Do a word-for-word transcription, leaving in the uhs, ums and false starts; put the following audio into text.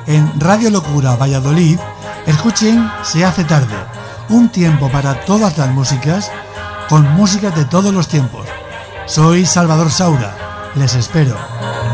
en Radio Locura Valladolid, escuchen Se hace tarde, un tiempo para todas las músicas, con música de todos los tiempos. Soy Salvador Saura, les espero.